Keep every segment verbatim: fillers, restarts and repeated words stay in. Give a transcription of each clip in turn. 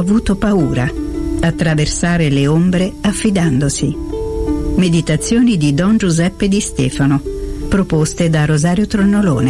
avuto paura. Attraversare le ombre affidandosi. Meditazioni di Don Giuseppe Di Stefano, proposte da Rosario Tronnolone.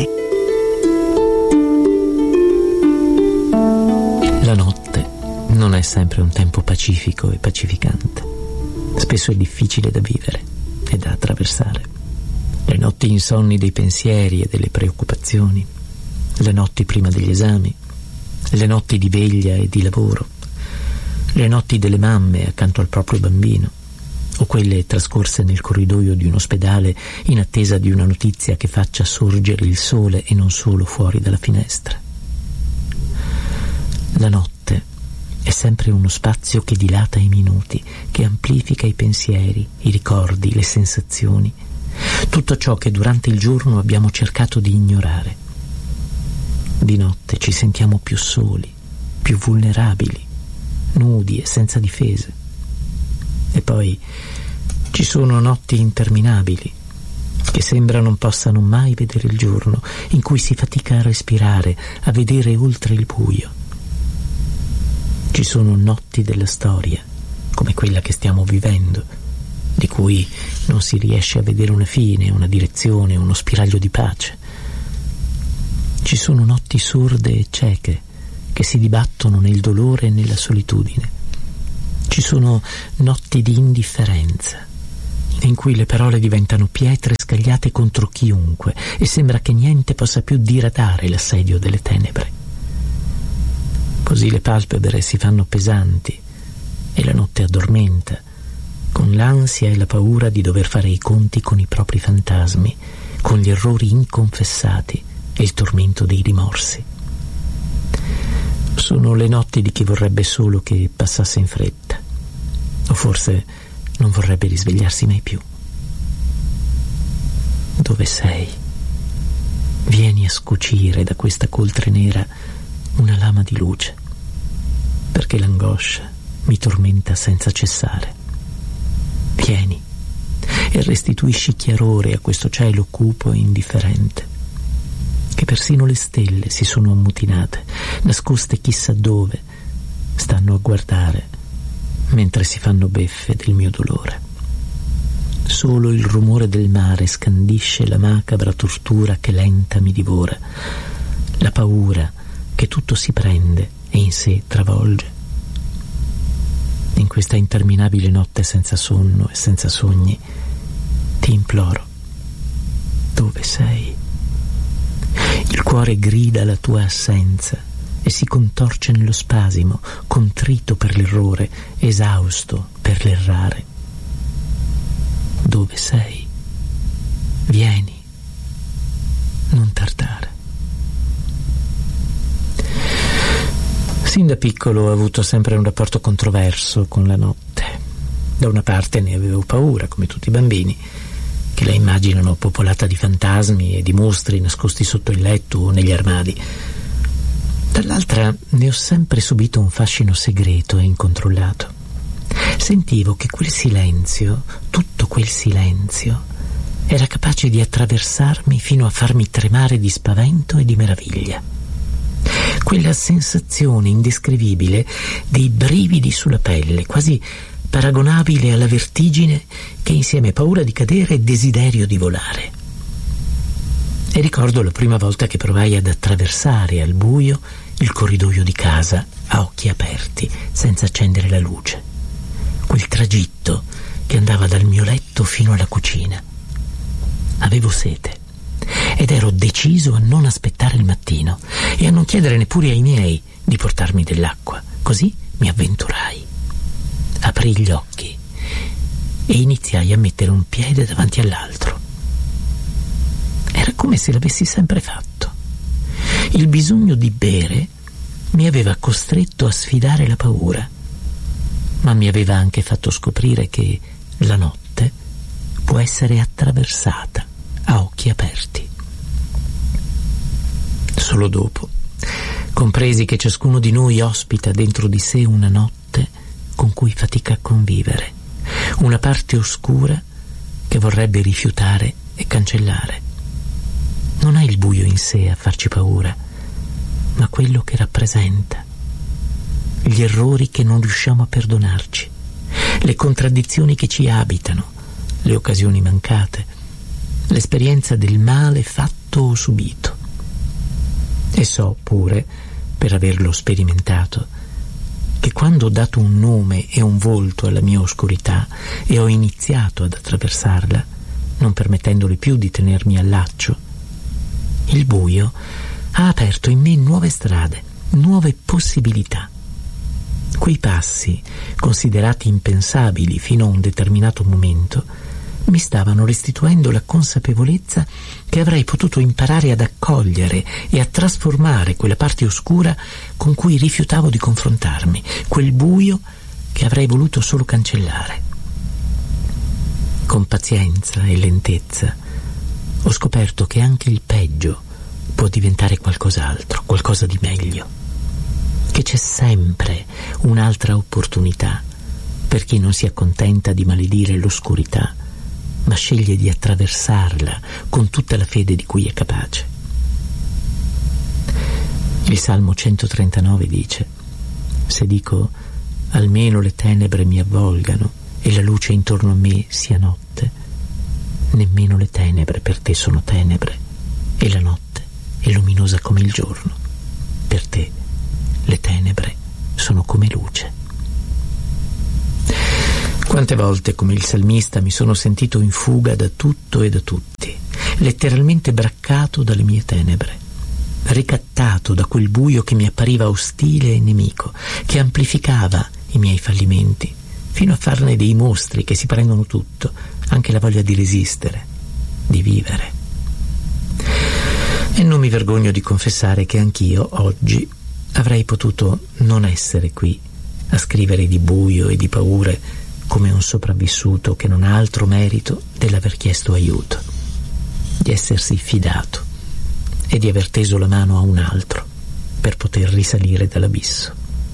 La notte non è sempre un tempo pacifico e pacificante. Spesso è difficile da vivere e da attraversare. Le notti insonni dei pensieri e delle preoccupazioni, le notti prima degli esami, le notti di veglia e di lavoro, le notti delle mamme accanto al proprio bambino, o quelle trascorse nel corridoio di un ospedale in attesa di una notizia che faccia sorgere il sole e non solo fuori dalla finestra. La notte è sempre uno spazio che dilata i minuti, che amplifica i pensieri, i ricordi, le sensazioni, tutto ciò che durante il giorno abbiamo cercato di ignorare. Di notte ci sentiamo più soli, più vulnerabili, nudi e senza difese. E poi ci sono notti interminabili che sembra non possano mai vedere il giorno, in cui si fatica a respirare, a vedere oltre il buio. Ci sono notti della storia, come quella che stiamo vivendo, di cui non si riesce a vedere una fine, una direzione, uno spiraglio di pace. Ci sono notti sorde e cieche che si dibattono nel dolore e nella solitudine. Ci sono notti di indifferenza, in cui le parole diventano pietre scagliate contro chiunque e sembra che niente possa più diradare l'assedio delle tenebre. Così le palpebre si fanno pesanti e la notte addormenta, con l'ansia e la paura di dover fare i conti con i propri fantasmi, con gli errori inconfessati e il tormento dei rimorsi. Sono le notti di chi vorrebbe solo che passasse in fretta, o forse non vorrebbe risvegliarsi mai più. Dove sei? Vieni a scucire da questa coltre nera una lama di luce, perché l'angoscia mi tormenta senza cessare. Vieni e restituisci chiarore a questo cielo cupo e indifferente, che persino le stelle si sono ammutinate, nascoste chissà dove, stanno a guardare mentre si fanno beffe del mio dolore. Solo il rumore del mare scandisce la macabra tortura che lenta mi divora, la paura che tutto si prende e in sé travolge. In questa interminabile notte senza sonno e senza sogni, ti imploro, dove sei? Il cuore grida la tua assenza e si contorce nello spasimo, contrito per l'errore, esausto per l'errare. Dove sei? Vieni, non tardare. Sin da piccolo ho avuto sempre un rapporto controverso con la notte. Da una parte ne avevo paura, come tutti i bambini, che la immaginano popolata di fantasmi e di mostri nascosti sotto il letto o negli armadi. Dall'altra ne ho sempre subito un fascino segreto e incontrollato. Sentivo che quel silenzio, tutto quel silenzio, era capace di attraversarmi fino a farmi tremare di spavento e di meraviglia. Quella sensazione indescrivibile dei brividi sulla pelle, quasi paragonabile alla vertigine che insieme paura di cadere e desiderio di volare. E ricordo la prima volta che provai ad attraversare al buio il corridoio di casa a occhi aperti, senza accendere la luce. Quel tragitto che andava dal mio letto fino alla cucina. Avevo sete ed ero deciso a non aspettare il mattino e a non chiedere neppure ai miei di portarmi dell'acqua. Così mi avventurai. Aprii gli occhi e iniziai a mettere un piede davanti all'altro. Era come se l'avessi sempre fatto. Il bisogno di bere mi aveva costretto a sfidare la paura, ma mi aveva anche fatto scoprire che la notte può essere attraversata a occhi aperti. Solo dopo compresi che ciascuno di noi ospita dentro di sé una notte con cui fatica a convivere, una parte oscura che vorrebbe rifiutare e cancellare. Non è il buio in sé a farci paura, ma quello che rappresenta, gli errori che non riusciamo a perdonarci, le contraddizioni che ci abitano, le occasioni mancate, l'esperienza del male fatto o subito. E so pure, per averlo sperimentato, che quando ho dato un nome e un volto alla mia oscurità e ho iniziato ad attraversarla, non permettendole più di tenermi al laccio, il buio ha aperto in me nuove strade, nuove possibilità. Quei passi, considerati impensabili fino a un determinato momento, mi stavano restituendo la consapevolezza che avrei potuto imparare ad accogliere e a trasformare quella parte oscura con cui rifiutavo di confrontarmi, quel buio che avrei voluto solo cancellare. Con pazienza e lentezza ho scoperto che anche il peggio può diventare qualcos'altro, qualcosa di meglio, che c'è sempre un'altra opportunità per chi non si accontenta di maledire l'oscurità, ma sceglie di attraversarla con tutta la fede di cui è capace. Il Salmo centotrentanove dice: se dico almeno le tenebre mi avvolgano e la luce intorno a me sia notte, nemmeno le tenebre per te sono tenebre e la notte è luminosa come il giorno. Per te le tenebre sono come luce. Quante volte, come il salmista, mi sono sentito in fuga da tutto e da tutti, letteralmente braccato dalle mie tenebre, ricattato da quel buio che mi appariva ostile e nemico, che amplificava i miei fallimenti, fino a farne dei mostri che si prendono tutto, anche la voglia di resistere, di vivere. E non mi vergogno di confessare che anch'io, oggi, avrei potuto non essere qui a scrivere di buio e di paure come un sopravvissuto che non ha altro merito dell'aver chiesto aiuto, di essersi fidato e di aver teso la mano a un altro per poter risalire dall'abisso.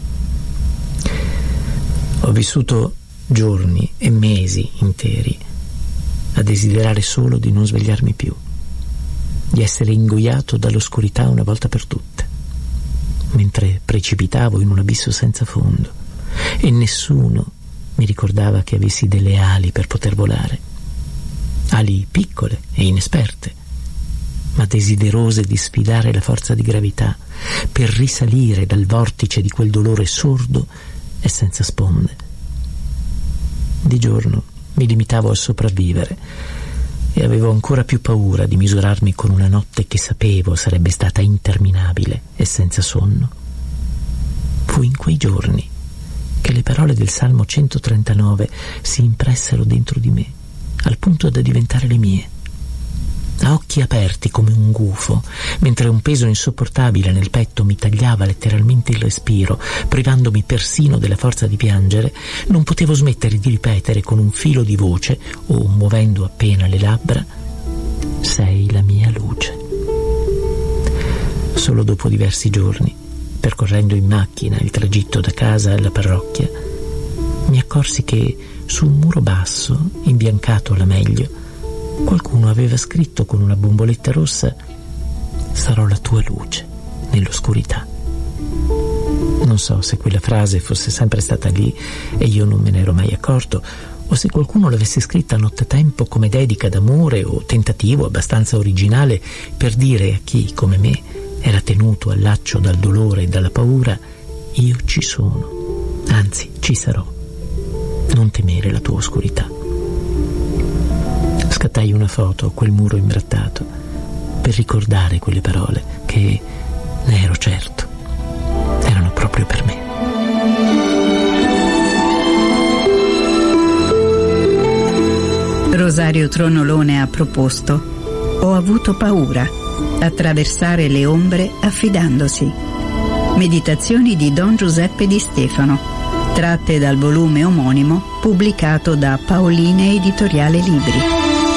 Ho vissuto giorni e mesi interi a desiderare solo di non svegliarmi più, di essere ingoiato dall'oscurità una volta per tutte, mentre precipitavo in un abisso senza fondo e nessuno mi ricordava che avessi delle ali per poter volare, ali piccole e inesperte, ma desiderose di sfidare la forza di gravità per risalire dal vortice di quel dolore sordo e senza sponde. Di giorno mi limitavo a sopravvivere e avevo ancora più paura di misurarmi con una notte che sapevo sarebbe stata interminabile e senza sonno. Fu in quei giorni che le parole del Salmo centotrentanove si impressero dentro di me, al punto da diventare le mie. A occhi aperti come un gufo, mentre un peso insopportabile nel petto mi tagliava letteralmente il respiro, privandomi persino della forza di piangere, non potevo smettere di ripetere con un filo di voce, o muovendo appena le labbra: sei la mia luce. Solo dopo diversi giorni, percorrendo in macchina il tragitto da casa alla parrocchia, mi accorsi che su un muro basso, imbiancato alla meglio, qualcuno aveva scritto con una bomboletta rossa: sarò la tua luce nell'oscurità. Non so se quella frase fosse sempre stata lì e io non me ne ero mai accorto, o se qualcuno l'avesse scritta nottetempo come dedica d'amore o tentativo abbastanza originale per dire a chi, come me, era tenuto al laccio dal dolore e dalla paura: io ci sono, anzi ci sarò, non temere la tua oscurità. Scattai una foto a quel muro imbrattato per ricordare quelle parole che, ne ero certo, erano proprio per me. Rosario Tronolone ha proposto Ho avuto paura, attraversare le ombre affidandosi. Meditazioni di Don Giuseppe Di Stefano, tratte dal volume omonimo pubblicato da Paoline Editoriale Libri.